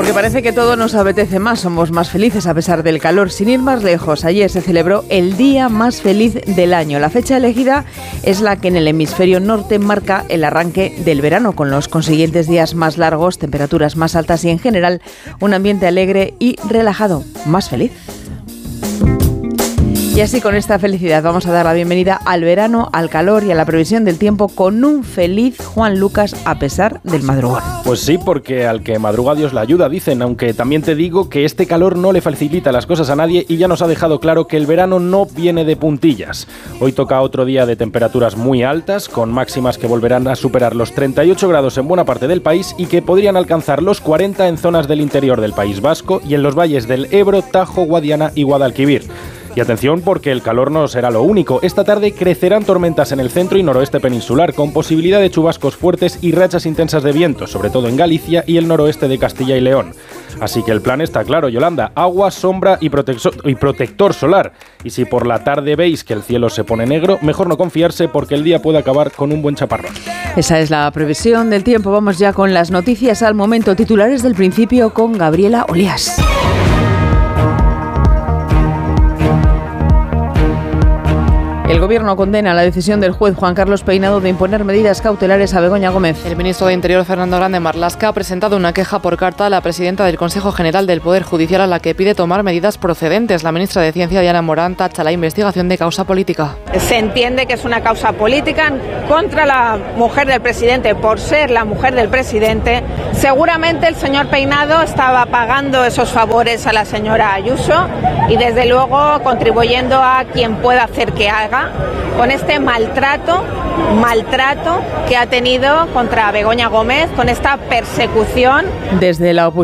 Porque parece que todo nos apetece más, somos más felices a pesar del calor. Sin ir más lejos, ayer se celebró el día más feliz del año. La fecha elegida es la que en el hemisferio norte marca el arranque del verano, con los consiguientes días más largos, temperaturas más altas y en general un ambiente alegre y relajado, más feliz. Y así, con esta felicidad, vamos a dar la bienvenida al verano, al calor y a la previsión del tiempo con un feliz Juan Lucas a pesar del madrugón. Pues sí, porque al que madruga Dios la ayuda, dicen, aunque también te digo que este calor no le facilita las cosas a nadie y ya nos ha dejado claro que el verano no viene de puntillas. Hoy toca otro día de temperaturas muy altas, con máximas que volverán a superar los 38 grados en buena parte del país y que podrían alcanzar los 40 en zonas del interior del País Vasco y en los valles del Ebro, Tajo, Guadiana y Guadalquivir. Y atención, porque el calor no será lo único. Esta tarde crecerán tormentas en el centro y noroeste peninsular, con posibilidad de chubascos fuertes y rachas intensas de viento, sobre todo en Galicia y el noroeste de Castilla y León. Así que el plan está claro, Yolanda: agua, sombra y protector solar. Y si por la tarde veis que el cielo se pone negro, mejor no confiarse, porque el día puede acabar con un buen chaparrón. Esa es la previsión del tiempo. Vamos ya con las noticias al momento. Titulares del principio con Gabriela Olías. El Gobierno condena la decisión del juez Juan Carlos Peinado de imponer medidas cautelares a Begoña Gómez. El ministro de Interior, Fernando Grande Marlaska, ha presentado una queja por carta a la presidenta del Consejo General del Poder Judicial, a la que pide tomar medidas procedentes. La ministra de Ciencia, Diana Morán, tacha la investigación de causa política. Se entiende que es una causa política contra la mujer del presidente por ser la mujer del presidente. Seguramente el señor Peinado estaba pagando esos favores a la señora Ayuso y desde luego contribuyendo a quien pueda hacer que haga con este maltrato que ha tenido contra Begoña Gómez, con esta persecución. Desde la oposición